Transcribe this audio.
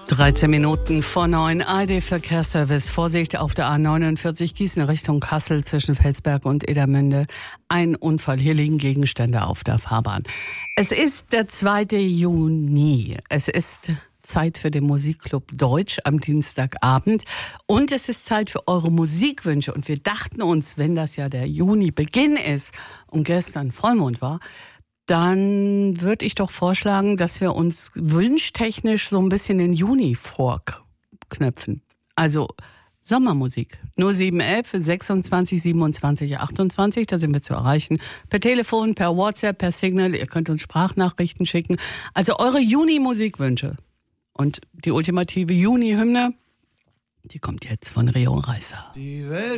13 Minuten vor 9, ARD-Verkehrsservice. Vorsicht auf der A49 Gießen Richtung Kassel zwischen Felsberg und Edermünde. Ein Unfall, hier liegen Gegenstände auf der Fahrbahn. Es ist der 2. Juni. Es ist Zeit für den Musikclub Deutsch am Dienstagabend. Und es ist Zeit für eure Musikwünsche. Und wir dachten uns, wenn das ja der Juni-Beginn ist und gestern Vollmond war, dann würde ich doch vorschlagen, dass wir uns wunschtechnisch so ein bisschen den Juni vorknöpfen. Also Sommermusik. 0711 26 27 28, da sind wir zu erreichen. Per Telefon, per WhatsApp, per Signal. Ihr könnt uns Sprachnachrichten schicken. Also eure Juni-Musikwünsche. Und die ultimative Juni-Hymne, die kommt jetzt von Rio Reiser. Die Welt